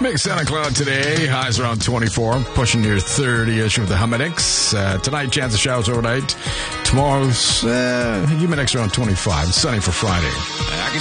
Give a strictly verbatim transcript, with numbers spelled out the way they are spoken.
Mix Santa Cloud today. Highs around twenty-four, pushing near thirty-ish with the Humidex. Uh, tonight, chance of showers overnight. Tomorrow's uh, Humidex around twenty-five. Sunny for Friday.